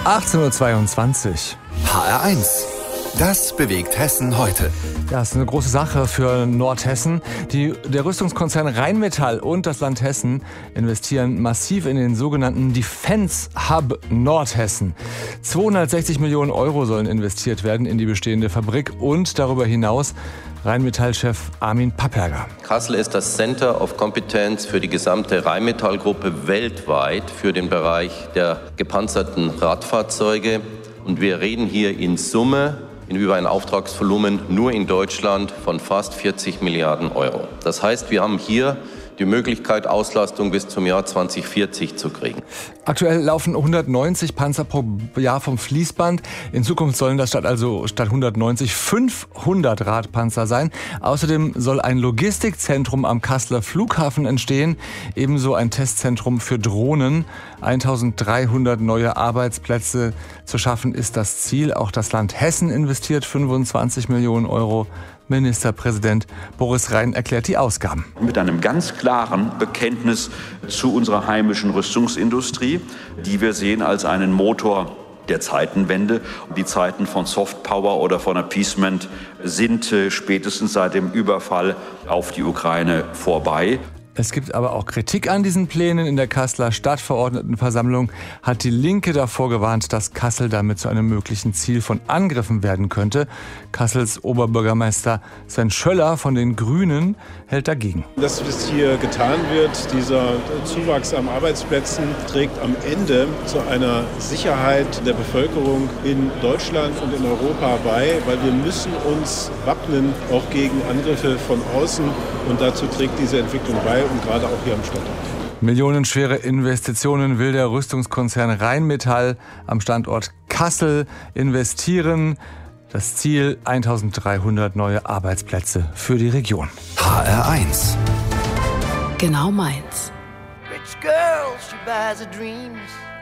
18:22 Uhr. HR1. Das bewegt Hessen heute. Ja, es ist eine große Sache für Nordhessen. Der Rüstungskonzern Rheinmetall und das Land Hessen investieren massiv in den sogenannten Defense Hub Nordhessen. 260 Millionen Euro sollen investiert werden in die bestehende Fabrik und darüber hinaus Rheinmetall-Chef Armin Papperger. Kassel ist das Center of Competence für die gesamte Rheinmetall-Gruppe weltweit für den Bereich der gepanzerten Radfahrzeuge. Und wir reden hier in Summe über ein Auftragsvolumen nur in Deutschland von fast 40 Milliarden Euro. Das heißt, wir haben hier die Möglichkeit, Auslastung bis zum Jahr 2040 zu kriegen. Aktuell laufen 190 Panzer pro Jahr vom Fließband. In Zukunft sollen das statt 190 500 Radpanzer sein. Außerdem soll ein Logistikzentrum am Kasseler Flughafen entstehen. Ebenso ein Testzentrum für Drohnen. 1300 neue Arbeitsplätze zu schaffen ist das Ziel. Auch das Land Hessen investiert 25 Millionen Euro. Ministerpräsident Boris Rhein erklärt die Ausgaben. Mit einem ganz klaren Bekenntnis zu unserer heimischen Rüstungsindustrie, die wir sehen als einen Motor der Zeitenwende. Die Zeiten von Softpower oder von Appeasement sind spätestens seit dem Überfall auf die Ukraine vorbei. Es gibt aber auch Kritik an diesen Plänen. In der Kasseler Stadtverordnetenversammlung hat die Linke davor gewarnt, dass Kassel damit zu einem möglichen Ziel von Angriffen werden könnte. Kassels Oberbürgermeister Sven Schöller von den Grünen hält dagegen. Das, was hier getan wird, dieser Zuwachs an Arbeitsplätzen, trägt am Ende zu einer Sicherheit der Bevölkerung in Deutschland und in Europa bei, weil wir müssen uns wappnen, auch gegen Angriffe von außen. Und dazu trägt diese Entwicklung bei. Und gerade auch hier am Standort. Millionenschwere Investitionen will der Rüstungskonzern Rheinmetall am Standort Kassel investieren. Das Ziel 1300 neue Arbeitsplätze für die Region. HR1. Genau meins. Rich girl, she buys her dreams.